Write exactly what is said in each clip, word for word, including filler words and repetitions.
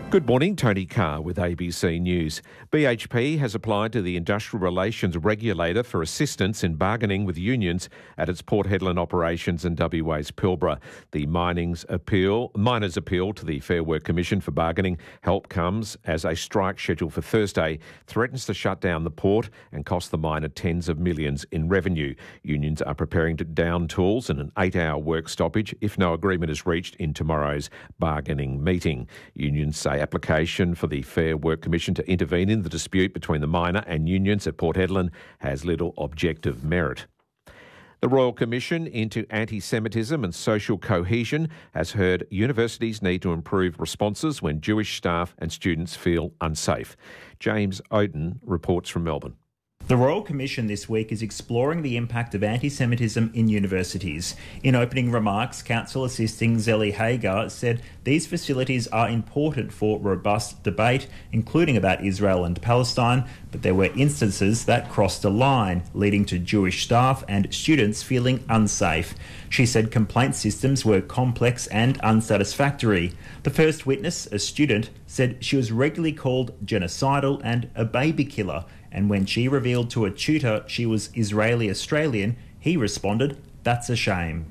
Good morning, Tony Carr with A B C News. B H P has applied to the Industrial Relations Regulator for assistance in bargaining with unions at its Port Hedland operations in W A's Pilbara. The mining's appeal, miners' appeal to the Fair Work Commission for bargaining help comes as a strike scheduled for Thursday threatens to shut down the port and cost the miner tens of millions in revenue. Unions are preparing to down tools in an eight-hour work stoppage if no agreement is reached in tomorrow's bargaining meeting. Unions say application for the Fair Work Commission to intervene in the dispute between the miner and unions at Port Hedland has little objective merit. The Royal Commission into Anti-Semitism and Social Cohesion has heard universities need to improve responses when Jewish staff and students feel unsafe. James Oden reports from Melbourne. The Royal Commission this week is exploring the impact of anti-Semitism in universities. In opening remarks, Council Assisting Zeli Hagar said these facilities are important for robust debate, including about Israel and Palestine, but there were instances that crossed a line, leading to Jewish staff and students feeling unsafe. She said complaint systems were complex and unsatisfactory. The first witness, a student, said she was regularly called genocidal and a baby killer, and when she revealed to a tutor she was Israeli-Australian, he responded, "That's a shame."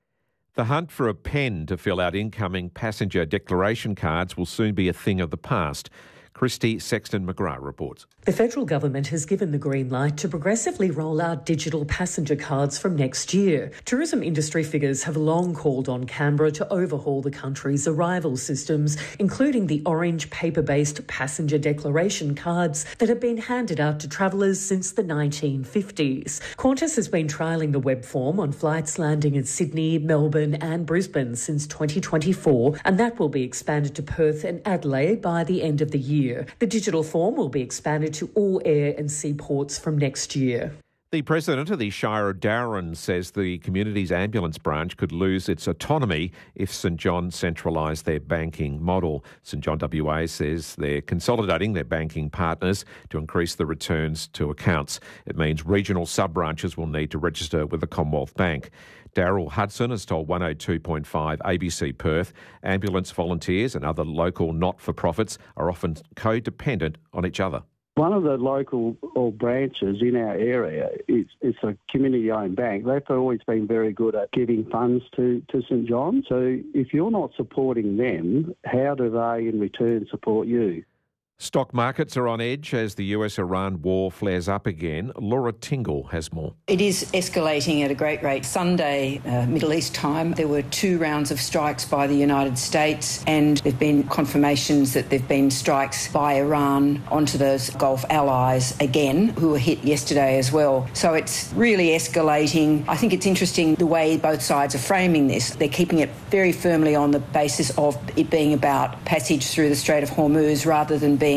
The hunt for a pen to fill out incoming passenger declaration cards will soon be a thing of the past. Christy Sexton-McGrath reports. The federal government has given the green light to progressively roll out digital passenger cards from next year. Tourism industry figures have long called on Canberra to overhaul the country's arrival systems, including the orange paper-based passenger declaration cards that have been handed out to travellers since the nineteen fifties. Qantas has been trialling the web form on flights landing in Sydney, Melbourne and Brisbane since twenty twenty-four, and that will be expanded to Perth and Adelaide by the end of the year. The digital form will be expanded to all air and sea ports from next year. The president of the Shire of Darwin says the community's ambulance branch could lose its autonomy if St John centralised their banking model. St John W A says they're consolidating their banking partners to increase the returns to accounts. It means regional sub-branches will need to register with the Commonwealth Bank. Daryl Hudson has told one oh two point five A B C Perth ambulance volunteers and other local not-for-profits are often codependent on each other. One of the local or branches in our area is it's a community-owned bank. They've always been very good at giving funds to, to St John. So if you're not supporting them, how do they in return support you? Stock markets are on edge as the U S-Iran war flares up again. Laura Tingle has more. It is escalating at a great rate. Sunday, uh, Middle East time, there were two rounds of strikes by the United States, and there have been confirmations that there have been strikes by Iran onto those Gulf allies again, who were hit yesterday as well. So it's really escalating. I think it's interesting the way both sides are framing this. They're keeping it very firmly on the basis of it being about passage through the Strait of Hormuz rather than